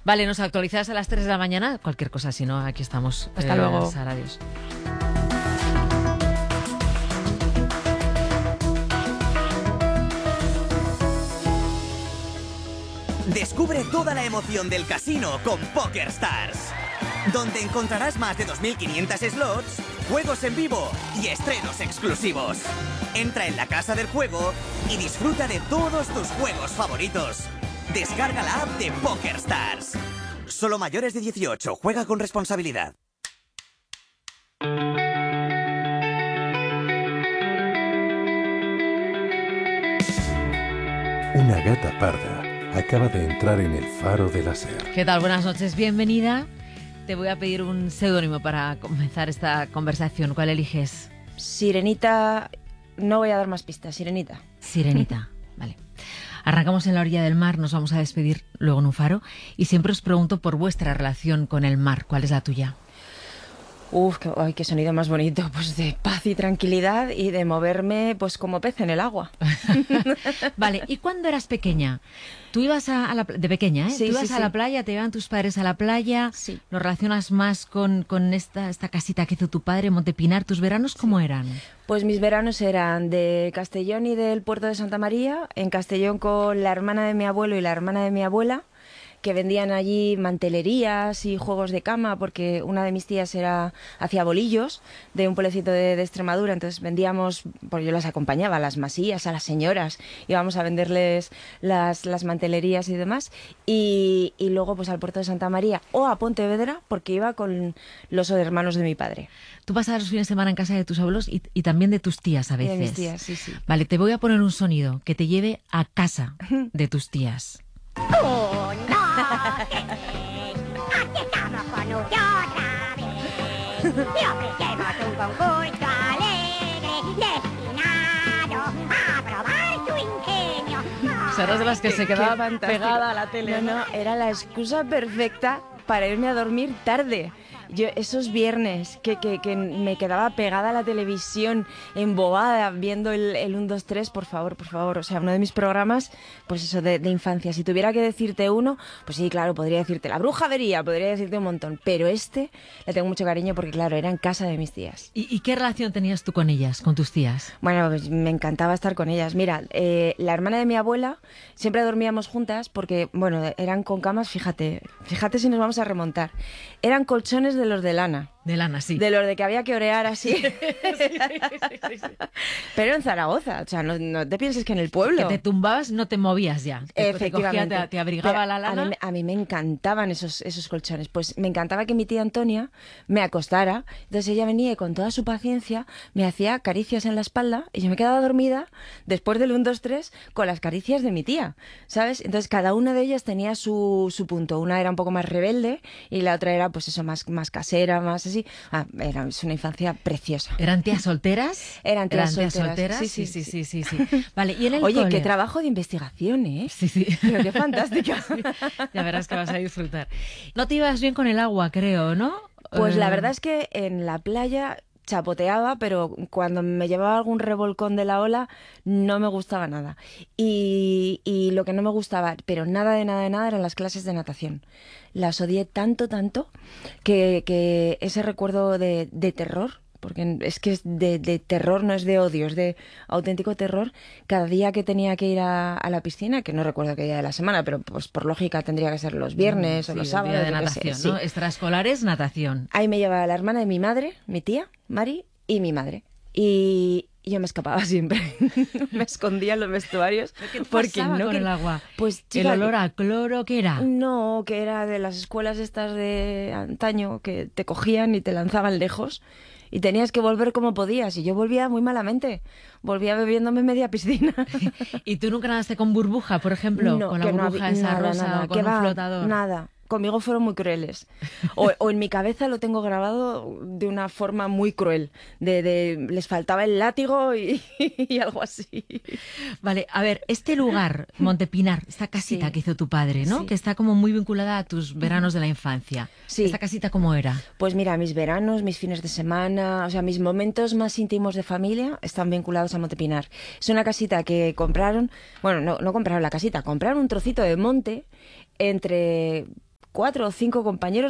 Vale, nos actualizas a las 3 de la mañana. Cualquier cosa, si no, aquí estamos. Hasta luego. Sara, adiós. Descubre toda la emoción del casino con PokerStars, donde encontrarás más de 2.500 slots, juegos en vivo y estrenos exclusivos. Entra en la casa del juego y disfruta de todos tus juegos favoritos. Descarga la app de PokerStars. Solo mayores de 18. Juega con responsabilidad. Una gata parda acaba de entrar en el faro de la SER. ¿Qué tal? Buenas noches, bienvenida. Te voy a pedir un seudónimo para comenzar esta conversación. ¿Cuál eliges? Sirenita, no voy a dar más pistas, Sirenita. Sirenita, vale. Arrancamos en la orilla del mar, nos vamos a despedir luego en un faro y siempre os pregunto por vuestra relación con el mar. ¿Cuál es la tuya? Qué sonido más bonito, pues de paz y tranquilidad y de moverme pues como pez en el agua. Vale, ¿y cuando eras pequeña? Tú ibas de pequeña, ¿eh? Sí, Tú ibas sí, a la playa, te llevaban tus padres a la playa. Sí. ¿Lo relacionas más con esta casita que hizo tu padre, Montepinar? ¿Tus veranos cómo eran? Pues mis veranos eran de Castellón y del puerto de Santa María, en Castellón con la hermana de mi abuelo y la hermana de mi abuela, que vendían allí mantelerías y juegos de cama, porque una de mis tías hacía bolillos de un pueblecito de Extremadura, entonces vendíamos, pues yo las acompañaba a las masías, a las señoras, íbamos a venderles las mantelerías y demás, y luego pues al puerto de Santa María o a Pontevedra, porque iba con los hermanos de mi padre. Tú pasabas los fines de semana en casa de tus abuelos y también de tus tías a veces. De mis tías, sí, sí. Vale, te voy a poner un sonido que te lleve a casa de tus tías. ¡Oh, no! ¡Aquí estamos con usted otra vez! Le ofrecemos un concurso alegre destinado a probar su ingenio. Serás de las que se quedaba pegada a la tele. No, era la excusa perfecta para irme a dormir tarde. Yo esos viernes que me quedaba pegada a la televisión, embobada, viendo el 1, 2, 3, por favor, o sea, uno de mis programas, pues eso, de infancia. Si tuviera que decirte uno, pues sí, claro, podría decirte La Bruja Avería, podría decirte un montón, pero le tengo mucho cariño porque, claro, era en casa de mis tías. ¿Y qué relación tenías tú con ellas, con tus tías? Bueno, pues me encantaba estar con ellas. Mira, la hermana de mi abuela, siempre dormíamos juntas porque, bueno, eran con camas, fíjate si nos vamos a remontar, eran colchones de los de lana. De lana, sí. De los de que había que orear así. Sí. Pero en Zaragoza, o sea, no te pienses que en el pueblo. Que te tumbabas, no te movías ya. Efectivamente. Te cogía, te abrigaba pero la lana. A mí me encantaban esos colchones. Pues me encantaba que mi tía Antonia me acostara. Entonces ella venía y con toda su paciencia me hacía caricias en la espalda y yo me quedaba dormida después del 1, 2, 3 con las caricias de mi tía, ¿sabes? Entonces cada una de ellas tenía su punto. Una era un poco más rebelde y la otra era pues eso, más casera, más así. Es una infancia preciosa. ¿Eran tías solteras? Eran tías solteras. Sí. Vale, ¿y en el Oye, cole? qué trabajo de investigación, ¿eh? Sí. Pero qué fantástica. Sí. Ya verás que vas a disfrutar. No te ibas bien con el agua, creo, ¿no? Pues la verdad es que en la playa chapoteaba, pero cuando me llevaba algún revolcón de la ola no me gustaba nada. Y lo que no me gustaba, pero nada de nada, eran las clases de natación. Las odié tanto, que ese recuerdo de terror, porque es que es de terror, no es de odio, es de auténtico terror. Cada día que tenía que ir a la piscina, que no recuerdo qué día de la semana, pero pues por lógica tendría que ser los viernes o los sábados. Día de natación, ¿no? Extraescolares, natación. Ahí me llevaba la hermana de mi madre, mi tía, Mari, y mi madre. Y yo me escapaba siempre. Me escondía en los vestuarios. ¿Qué porque pasaba no con el agua? Pues, chica, ¿El olor a cloro qué era? No, que era de las escuelas estas de antaño que te cogían y te lanzaban lejos. Y tenías que volver como podías. Y yo volvía muy malamente. Volvía bebiéndome media piscina. ¿Y tú nunca nadaste con burbuja, por ejemplo? No, con la burbuja esa rosa o con un flotador. Nada. Conmigo fueron muy crueles. O en mi cabeza lo tengo grabado de una forma muy cruel. Les faltaba el látigo y algo así. Vale, a ver, este lugar, Montepinar, esta casita que hizo tu padre, ¿no? Sí. Que está como muy vinculada a tus veranos de la infancia. Sí. ¿Esta casita cómo era? Pues mira, mis veranos, mis fines de semana, o sea, mis momentos más íntimos de familia están vinculados a Montepinar. Es una casita que compraron, bueno, no compraron la casita, compraron un trocito de monte entre 4 o 5 compañeros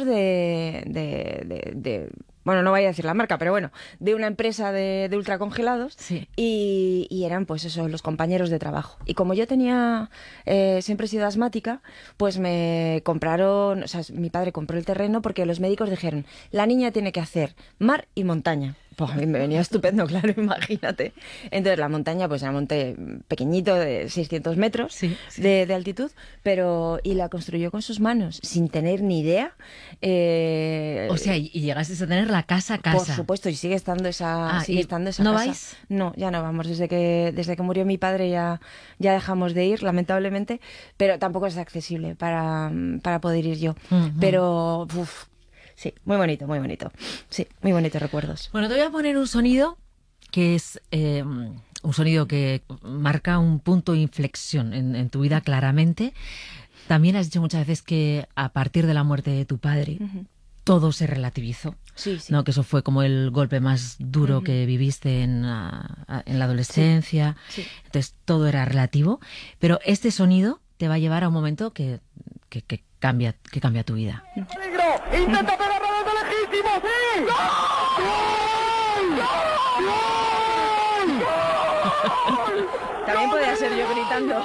bueno, no voy a decir la marca, pero bueno, de una empresa de ultracongelados. Sí. Y eran, pues eso, los compañeros de trabajo. Y como yo tenía, siempre he sido asmática, pues me compraron, o sea, mi padre compró el terreno porque los médicos dijeron, la niña tiene que hacer mar y montaña. Pues a mí me venía estupendo, claro, imagínate. Entonces la montaña, pues era un monte pequeñito de 600 metros Sí, sí. De altitud, y la construyó con sus manos, sin tener ni idea. O sea, y llegaste a tener la casa. Por supuesto, y sigue estando esa, ¿y no casa. vais? No, ya no vamos. Desde que murió mi padre ya dejamos de ir, lamentablemente, pero tampoco es accesible para poder ir yo. Ujú. Pero, sí, muy bonito, muy bonito. Sí, muy bonitos recuerdos. Bueno, te voy a poner un sonido que es un sonido que marca un punto de inflexión en tu vida claramente. También has dicho muchas veces que a partir de la muerte de tu padre todo se relativizó. Sí, sí. ¿No? Que eso fue como el golpe más duro que viviste en la adolescencia. Sí. Entonces todo era relativo. Pero este sonido te va a llevar a un momento que cambia tu vida. ¡Peligro! ¡Intenta pegarlo desde legítimo! ¡Sí! ¡Gol! ¡Gol! ¡Gol! También podía ser yo gritando.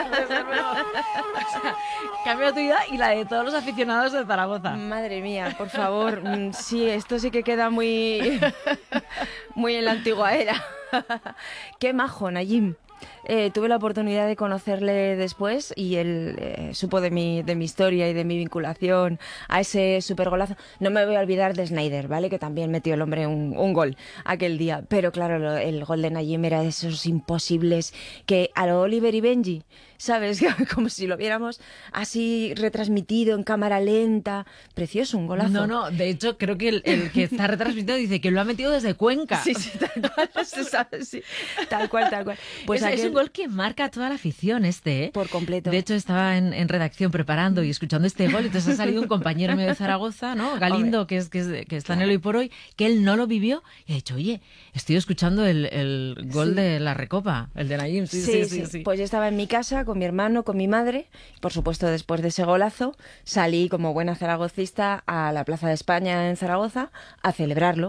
Cambia tu vida y la de todos los aficionados de Zaragoza. Madre mía, por favor. Sí, esto sí que queda muy, muy en la antigua era. Qué majo, Nayim. Tuve la oportunidad de conocerle después y él supo de mi historia y de mi vinculación a ese super golazo. No me voy a olvidar de Snyder, ¿vale? Que también metió el hombre un gol aquel día. Pero claro, el gol de Nayim era de esos imposibles que a lo Oliver y Benji, ¿sabes? Como si lo viéramos así retransmitido en cámara lenta. Precioso, un golazo. No, de hecho creo que el que está retransmitido dice que lo ha metido desde Cuenca. Sí, tal cual, se sabe, sí. Tal cual. Pues es un gol que marca a toda la afición ¿eh? Por completo. De hecho, estaba en redacción preparando y escuchando este gol, y entonces ha salido un compañero mío de Zaragoza, ¿no? Galindo, que está en el Hoy por Hoy, que él no lo vivió y ha dicho, oye, estoy escuchando el gol de la Recopa, el de Nayim. Sí. Pues yo estaba en mi casa con mi hermano, con mi madre. Por supuesto, después de ese golazo, salí como buena zaragocista a la Plaza de España en Zaragoza a celebrarlo.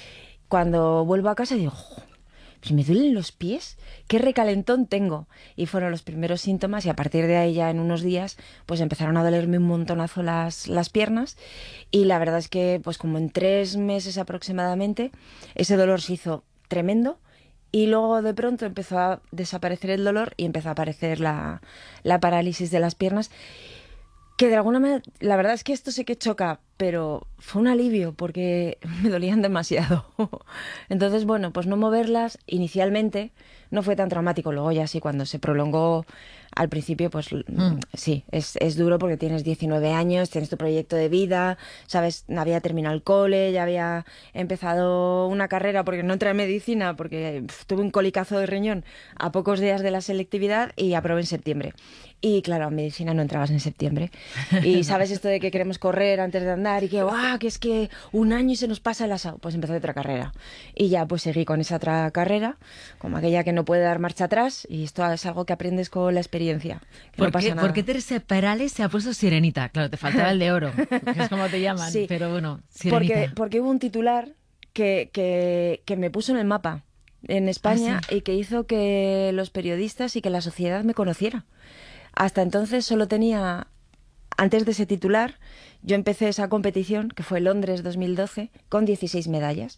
Cuando vuelvo a casa digo, pues me duelen los pies, qué recalentón tengo. Y fueron los primeros síntomas y a partir de ahí ya en unos días pues empezaron a dolerme un montonazo las piernas y la verdad es que pues como en 3 meses aproximadamente ese dolor se hizo tremendo y luego de pronto empezó a desaparecer el dolor y empezó a aparecer la parálisis de las piernas. Que de alguna manera, la verdad es que esto sé que choca, pero fue un alivio porque me dolían demasiado. Entonces, bueno, pues no moverlas inicialmente no fue tan traumático. Luego ya sí, cuando se prolongó al principio, pues sí, es duro porque tienes 19 años, tienes tu proyecto de vida, ¿sabes? Había terminado el cole, ya había empezado una carrera porque no entré en medicina porque tuve un colicazo de riñón a pocos días de la selectividad y aprobé en septiembre. Y claro, en medicina no entrabas en septiembre. Y sabes esto de que queremos correr antes de andar y que, ¡guau! Que es que un año y se nos pasa el asado. Pues empecé otra carrera. Y ya pues seguí con esa otra carrera, como aquella que no puede dar marcha atrás. Y esto es algo que aprendes con la experiencia. ¿Por qué Teresa Perales se ha puesto Sirenita? Claro, te faltaba el de oro, que es como te llaman. Sí, pero bueno, Sirenita. Porque hubo un titular que me puso en el mapa en España y que hizo que los periodistas y que la sociedad me conociera. Hasta entonces solo tenía, antes de ese titular, yo empecé esa competición, que fue Londres 2012, con 16 medallas.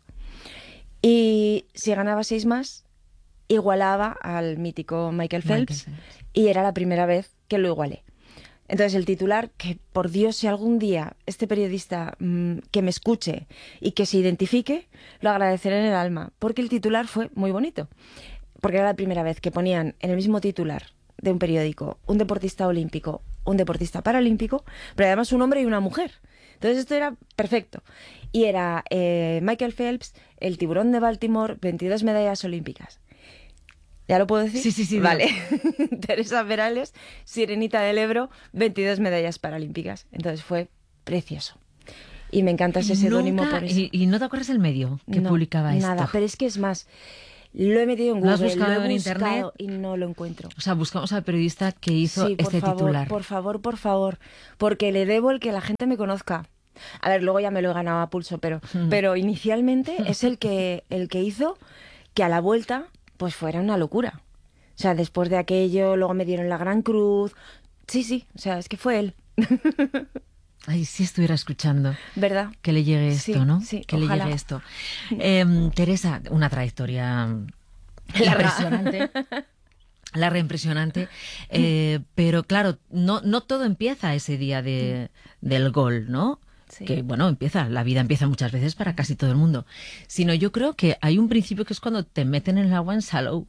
Y si ganaba 6 más, igualaba al mítico Michael Phelps, y era la primera vez que lo igualé. Entonces el titular, que por Dios, si algún día este periodista que me escuche y que se identifique, lo agradeceré en el alma, porque el titular fue muy bonito. Porque era la primera vez que ponían en el mismo titular de un periódico un deportista olímpico, un deportista paralímpico, pero además un hombre y una mujer. Entonces esto era perfecto. Y era Michael Phelps, el tiburón de Baltimore, 22 medallas olímpicas. ¿Ya lo puedo decir? Sí. Vale. Teresa Perales, Sirenita del Ebro, 22 medallas paralímpicas. Entonces fue precioso. Y me encanta ese seudónimo por eso. ¿Y no te acuerdas el medio que publicaba esto? Nada, pero es que es más... Lo he metido en ¿Lo has Google, buscado lo he en buscado internet? y no lo encuentro. O sea, buscamos al periodista que hizo Sí, por este favor, titular. por favor, porque le debo el que la gente me conozca. A ver, luego ya me lo he ganado a pulso, pero inicialmente es el que hizo que a la vuelta pues fuera una locura. O sea, después de aquello, luego me dieron la Gran Cruz. Sí, o sea, es que fue él, Ay, si estuviera escuchando. ¿verdad? Que le llegue esto, Sí, ¿no? sí, que ojalá. le llegue esto. Teresa, una trayectoria impresionante. Larga, impresionante. Pero claro, no todo empieza ese día del gol, ¿no? Sí. Que bueno, la vida empieza muchas veces para casi todo el mundo. Sino yo creo que hay un principio que es cuando te meten en el agua en Salou.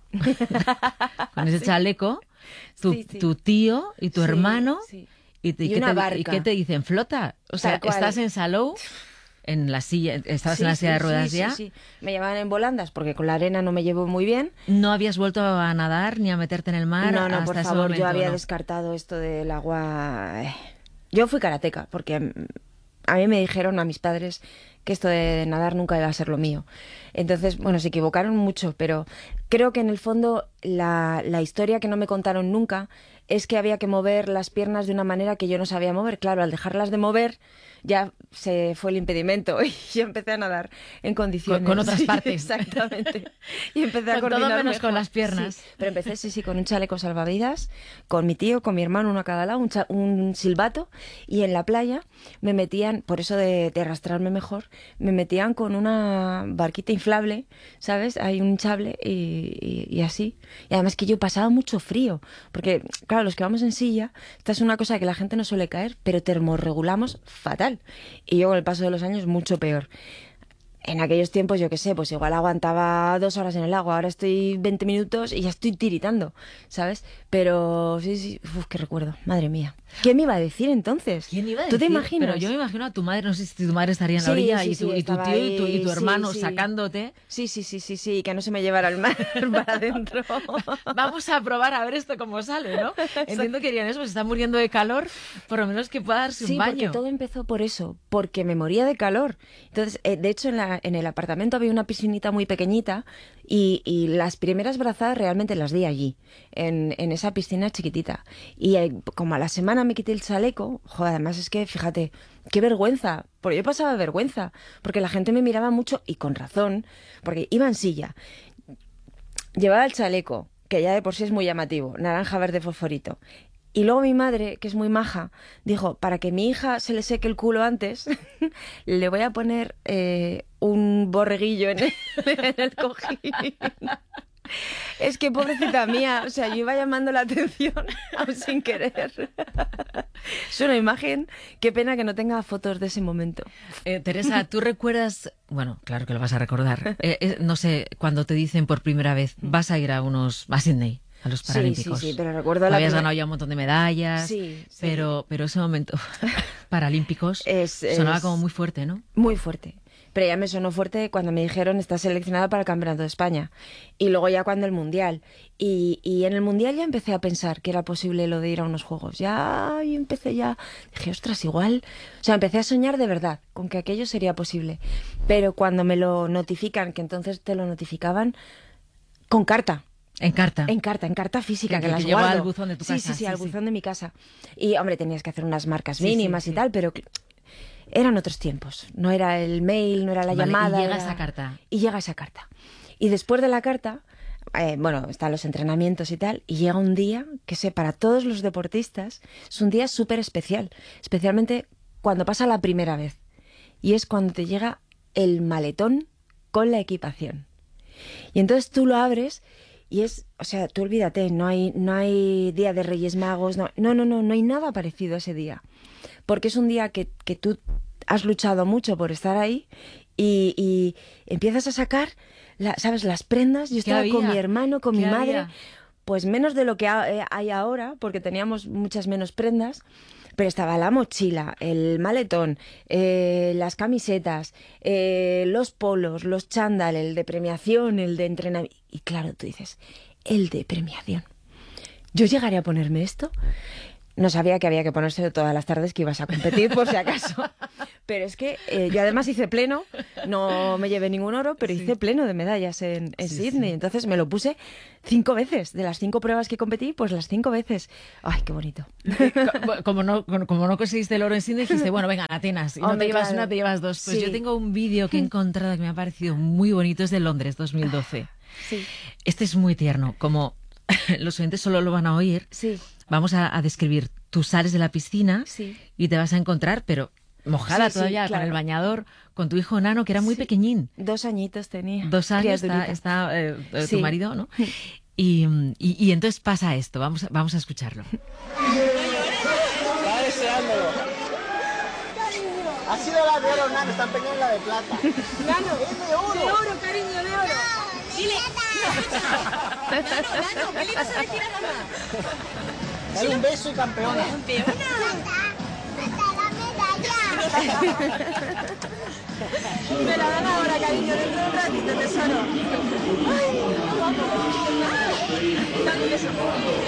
Con ese chaleco, Sí. tu tío y tu Sí, hermano. sí. ¿Y Y una barca. qué te dicen? Flota. O sea, Tal cual. estás en Salou, en la silla, estabas en la silla de ruedas ya. Sí. Me llevaban en volandas porque con la arena no me llevo muy bien. ¿No habías vuelto a nadar ni a meterte en el mar? No, hasta por ese favor, momento, yo había ¿no? descartado esto del agua. Yo fui karateca porque a mí me dijeron, a mis padres, que esto de nadar nunca iba a ser lo mío. Entonces, bueno, se equivocaron mucho, pero creo que en el fondo la historia que no me contaron nunca es que había que mover las piernas de una manera que yo no sabía mover. Claro, al dejarlas de mover ya se fue el impedimento y yo empecé a nadar en condiciones. Con otras Sí, partes. Exactamente. Y empecé a Con todo coordinar menos mejor. con las piernas. Sí, pero empecé, con un chaleco salvavidas, con mi tío, con mi hermano, uno a cada lado, un silbato, y en la playa me metían, por eso de arrastrarme mejor, me metían con una barquita inflable, ¿sabes? Hay un hinchable y así. Y además que yo pasaba mucho frío, porque claro, los que vamos en silla, esta es una cosa que la gente no suele caer, pero termorregulamos fatal. Y yo con el paso de los años mucho peor. En aquellos tiempos, yo qué sé, pues igual aguantaba 2 horas en el agua, ahora estoy 20 minutos y ya estoy tiritando, ¿sabes? Pero sí, qué recuerdo, madre mía. ¿Quién me iba a decir entonces? ¿Quién iba a ¿Tú decir? te imaginas? Pero yo me imagino a tu madre, no sé si tu madre estaría en la Sí, orilla sí, y tu estaba tío y tu ahí, hermano sí. sacándote. Sí, que no se me llevara el mar para adentro. Vamos a probar a ver esto cómo sale, ¿no? Entiendo que dirían eso, pues se está muriendo de calor, por lo menos que pueda darse un Sí, baño. porque todo empezó por eso, porque me moría de calor. Entonces, de hecho, en el apartamento había una piscinita muy pequeñita y las primeras brazadas realmente las di allí, en esa piscina chiquitita. Y como a la semana me quité el chaleco, joder, además es que, fíjate, qué vergüenza, porque yo pasaba vergüenza, porque la gente me miraba mucho, y con razón, porque iba en silla, llevaba el chaleco, que ya de por sí es muy llamativo, naranja, verde, fosforito. Y luego mi madre, que es muy maja, dijo, para que mi hija se le seque el culo antes, le voy a poner un borreguillo en el cojín. Es que pobrecita mía, o sea, yo iba llamando la atención aún sin querer. Es una imagen, qué pena que no tenga fotos de ese momento. Teresa, ¿tú recuerdas? Bueno, claro que lo vas a recordar. No sé, cuando te dicen por primera vez, vas a ir a Sydney. A los Paralímpicos. Sí, pero recuerdo Habías ganado ya un montón de medallas, Sí. pero ese momento Paralímpicos sonaba como muy fuerte, ¿no? Muy fuerte. Pero ya me sonó fuerte cuando me dijeron estás seleccionada para el Campeonato de España. Y luego ya cuando el Mundial. Y en el Mundial ya empecé a pensar que era posible lo de ir a unos Juegos. Dije, ostras, igual. O sea, empecé a soñar de verdad con que aquello sería posible. Pero cuando me lo notifican, que entonces te lo notificaban con carta. En carta. En carta física, que las llegó guardo. al buzón de tu casa. Sí, al buzón de mi casa. Y, hombre, tenías que hacer unas marcas Sí, mínimas sí. y tal, pero eran otros tiempos. No era el mail, no era la Vale, llamada. y llega era- esa carta. Y llega esa carta. Y después de la carta, están los entrenamientos y tal, y llega un día que para todos los deportistas es un día súper especial, especialmente cuando pasa la primera vez. Y es cuando te llega el maletón con la equipación. Y entonces tú lo abres y tú olvídate, no hay día de Reyes Magos, no hay nada parecido a ese día. Porque es un día que tú has luchado mucho por estar ahí y empiezas a sacar, ¿sabes? Las prendas. Yo estaba con había? mi hermano, con mi ¿Qué madre, había? pues menos de lo que hay ahora, porque teníamos muchas menos prendas. Pero estaba la mochila, el maletón, las camisetas, los polos, los chándal, el de premiación, el de entrenamiento. Y claro, tú dices, el de premiación. ¿Yo llegaré a ponerme esto? No sabía que había que ponérselo todas las tardes que ibas a competir, por si acaso. Pero es que yo además hice pleno, no me llevé ningún oro, pero hice pleno de medallas en Sydney. Entonces me lo puse 5 veces. De las 5 pruebas que competí, pues las 5 veces. ¡Ay, qué bonito! Como no conseguiste el oro en Sydney, dijiste, bueno, venga, Atenas. Y no te llevas una, te llevas 2. Pues yo tengo un vídeo que he encontrado que me ha parecido muy bonito, es de Londres, 2012. Sí. Este es muy tierno, como los oyentes solo lo van a oír. Sí. Vamos a describir. Tú sales de la piscina y te vas a encontrar, pero mojada todavía, claro, con el bañador, con tu hijo Nano, que era muy pequeñín. 2 aññitos tenía. 2 años está tu marido, ¿no? Y entonces pasa esto, vamos a escucharlo. Está deseándolo. Ha sido la de oro, Nano, está pequeña la de plata. Nano, es de oro. De oro, cariño, de oro. Dile. Nano, ¿qué le vas a decir a mamá? Dale un beso y campeona. ¿Campeona? Me la dan ahora, cariño, dentro de un ratito, tesoro. Dale un beso.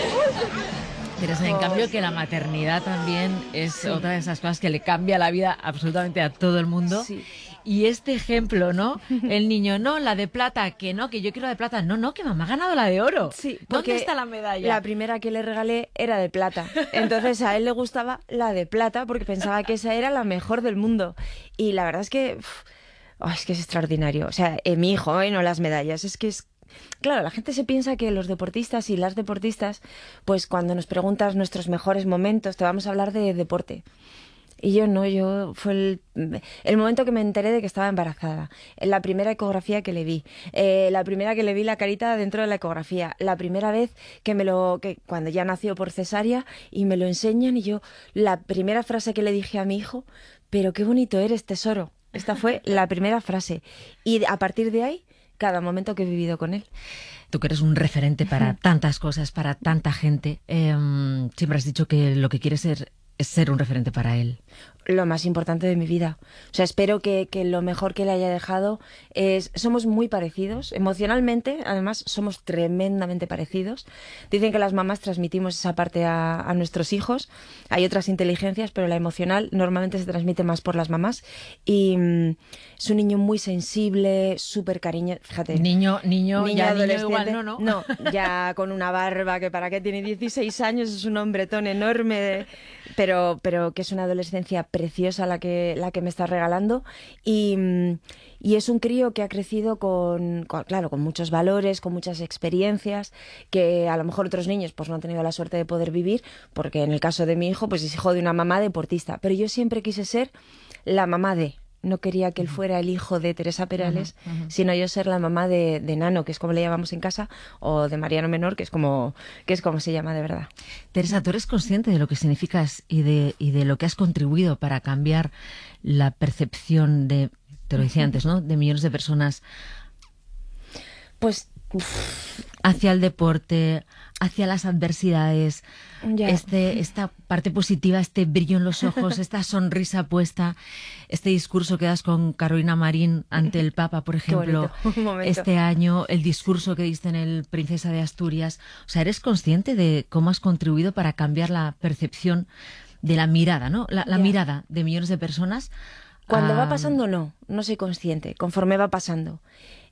Pero en cambio que la maternidad también es otra de esas cosas que le cambia la vida absolutamente a todo el mundo. Sí. Y este ejemplo, ¿no? El niño, no, la de plata, que no, que yo quiero la de plata. No, que mamá ha ganado la de oro. Sí, ¿Dónde está la medalla? La primera que le regalé era de plata. Entonces a él le gustaba la de plata porque pensaba que esa era la mejor del mundo. Y la verdad es que, es que es extraordinario. O sea, mi hijo, no las medallas, es que es... Claro, la gente se piensa que los deportistas y las deportistas, pues cuando nos preguntas nuestros mejores momentos, te vamos a hablar de deporte. Y yo fue el momento que me enteré de que estaba embarazada, la primera ecografía que le vi, la primera que le vi la carita dentro de la ecografía, la primera vez que cuando ya nació por cesárea y me lo enseñan y yo, la primera frase que le dije a mi hijo, pero qué bonito eres, tesoro. Esta fue la primera frase. Y a partir de ahí, cada momento que he vivido con él. Tú que eres un referente para tantas cosas, para tanta gente, siempre has dicho que lo que quieres es ser un referente para él. Lo más importante de mi vida. O sea, espero que lo mejor que le haya dejado es... Somos muy parecidos, emocionalmente, además somos tremendamente parecidos. Dicen que las mamás transmitimos esa parte a nuestros hijos. Hay otras inteligencias, pero la emocional normalmente se transmite más por las mamás. Y es un niño muy sensible, súper cariñoso. Fíjate. Niño adolescente. Igual, ¿no? No, ya con una barba que para qué tiene 16 años, es un hombretón enorme, pero que es una adolescencia preciosa la que me está regalando y es un crío que ha crecido con muchos valores, con muchas experiencias que a lo mejor otros niños pues no han tenido la suerte de poder vivir, porque en el caso de mi hijo pues es hijo de una mamá deportista, pero yo siempre quise ser la mamá de... No quería que él fuera el hijo de Teresa Perales, sino yo ser la mamá de Nano, que es como le llamamos en casa, o de Mariano Menor, que es como se llama de verdad. Teresa, ¿tú eres consciente de lo que significas y de lo que has contribuido para cambiar la percepción de, te lo decía antes, ¿no?, de millones de personas pues hacia el deporte, hacia las adversidades, esta parte positiva, este brillo en los ojos, esta sonrisa puesta, este discurso que das con Carolina Marín ante el Papa, por ejemplo, este año, el discurso que diste en el Princesa de Asturias? O sea, ¿eres consciente de cómo has contribuido para cambiar la percepción de la mirada, ¿no? La mirada de millones de personas. Cuando va pasando, no soy consciente, conforme va pasando.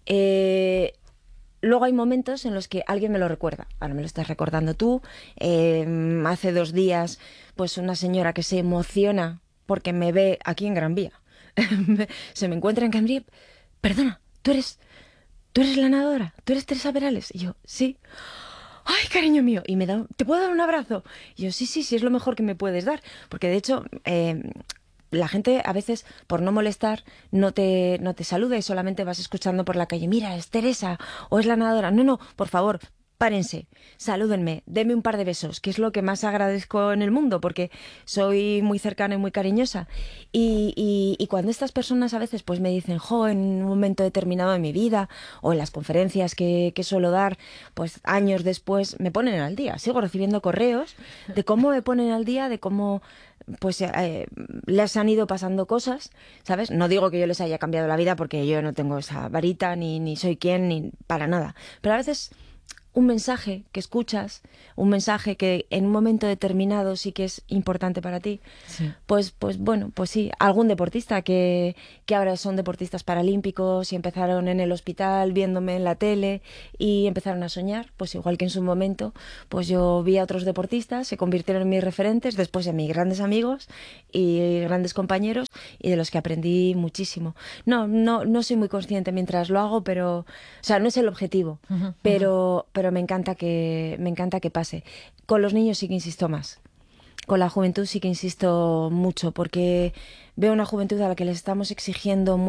Luego hay momentos en los que alguien me lo recuerda. Ahora me lo estás recordando tú. Hace 2 días, pues una señora que se emociona porque me ve aquí en Gran Vía. Se me encuentra en Gran Vía. Perdona, ¿tú eres la nadadora? ¿Tú eres Teresa Perales? Y yo, sí. ¡Ay, cariño mío! Y me da, ¿te puedo dar un abrazo? Y yo, sí, es lo mejor que me puedes dar. Porque de hecho... la gente a veces, por no molestar, no te saluda y solamente vas escuchando por la calle. Mira, es Teresa o es la nadadora. No, por favor, párense, salúdenme, denme un par de besos, que es lo que más agradezco en el mundo, porque soy muy cercana y muy cariñosa. Y cuando estas personas a veces pues me dicen, en un momento determinado de mi vida, o en las conferencias que suelo dar, pues años después me ponen al día. Sigo recibiendo correos de cómo me ponen al día, de cómo... pues les han ido pasando cosas, ¿sabes? No digo que yo les haya cambiado la vida porque yo no tengo esa varita, ni soy quien, ni para nada. Pero a veces un mensaje que escuchas, un mensaje que en un momento determinado sí que es importante para ti, Sí. pues bueno, pues sí, algún deportista que ahora son deportistas paralímpicos y empezaron en el hospital viéndome en la tele y empezaron a soñar, pues igual que en su momento, pues yo vi a otros deportistas, se convirtieron en mis referentes, después en mis grandes amigos y grandes compañeros y de los que aprendí muchísimo. No soy muy consciente mientras lo hago, pero, o sea, no es el objetivo, pero me encanta que pase. Con los niños sí que insisto más. Con la juventud sí que insisto mucho, porque veo una juventud a la que les estamos exigiendo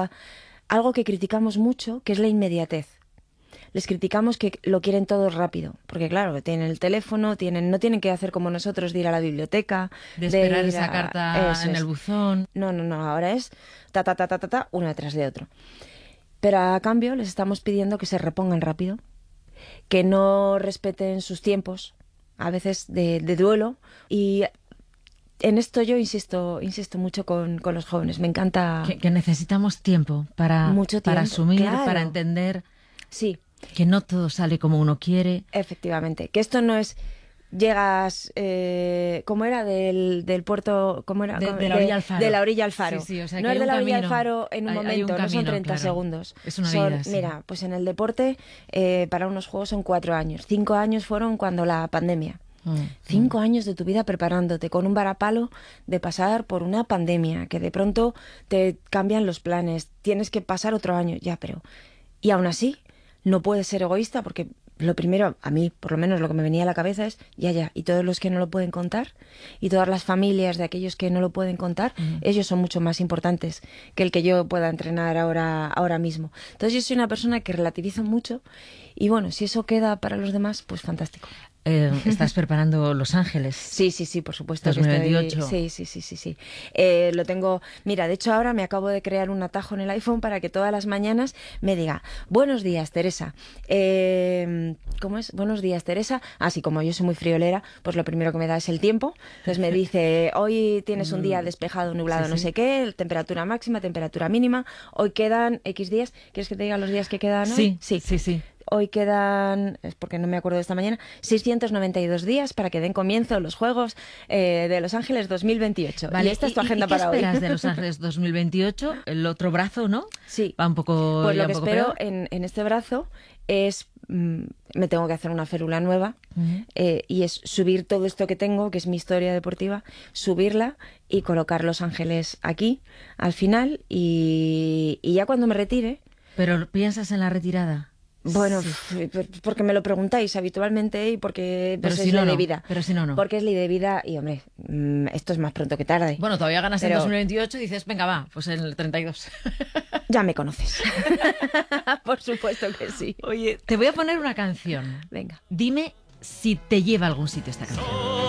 algo que criticamos mucho, que es la inmediatez. Les criticamos que lo quieren todo rápido, porque claro, tienen el teléfono, no tienen que hacer como nosotros de ir a la biblioteca, De esperar ir esa carta Eso en es. el buzón. No, ahora es ta, uno detrás de otro. Pero a cambio les estamos pidiendo que se repongan rápido, que no respeten sus tiempos, a veces de duelo, y en esto yo insisto mucho con los jóvenes. Me encanta. Que necesitamos tiempo para asumir, claro. para entender Sí, que no todo sale como uno quiere. efectivamente. Que esto no es. Llegas, ¿cómo era? Del puerto, ¿cómo era? De la orilla al faro. De la orilla al faro. Sí, o sea, no que es hay de un la orilla al camino. faro en un Hay un momento, no son camino, 30 claro. segundos. Es una vida, sí. Mira, pues en el deporte, para unos juegos son 4 años. 5 años fueron cuando la pandemia. 5 años de tu vida preparándote con un varapalo de pasar por una pandemia, que de pronto te cambian los planes, tienes que pasar otro año, ya, pero... Y aún así, no puedes ser egoísta porque lo primero, a mí, por lo menos lo que me venía a la cabeza es, y todos los que no lo pueden contar, y todas las familias de aquellos que no lo pueden contar, ellos son mucho más importantes que el que yo pueda entrenar ahora mismo. Entonces yo soy una persona que relativizo mucho, y bueno, si eso queda para los demás, pues fantástico. Estás preparando Los Ángeles. Sí, por supuesto. 2028. Sí. Lo tengo... Mira, de hecho ahora me acabo de crear un atajo en el iPhone para que todas las mañanas me diga, buenos días, Teresa. ¿Cómo es? Buenos días, Teresa. Así como yo soy muy friolera, pues lo primero que me da es el tiempo. Entonces me dice, hoy tienes un día despejado, nublado, Sí, no sí. sé qué, temperatura máxima, temperatura mínima. Hoy quedan X días. ¿Quieres que te diga los días que quedan hoy? Sí. Hoy quedan, es porque no me acuerdo de esta mañana, 692 días para que den comienzo los Juegos de Los Ángeles 2028. Vale, y esta es tu agenda ¿y qué para hoy. esperas de Los Ángeles 2028? El otro brazo, ¿no? Sí. Va un poco. Pues ya lo que un poco espero peor. en este brazo es, me tengo que hacer una férula nueva y es subir todo esto que tengo, que es mi historia deportiva, subirla y colocar Los Ángeles aquí, al final, y ya cuando me retire... Pero ¿piensas en la retirada? Bueno, Sí. porque me lo preguntáis habitualmente y porque Pero pues, si es no, ley de no. vida. Pero si no, no. Porque es ley de vida y, hombre, esto es más pronto que tarde. Bueno, todavía ganas en Pero- 2028 y dices, venga, va, pues en el 32. Ya me conoces. Por supuesto que sí. Oye, te voy a poner una canción. Venga. Dime si te lleva a algún sitio esta canción.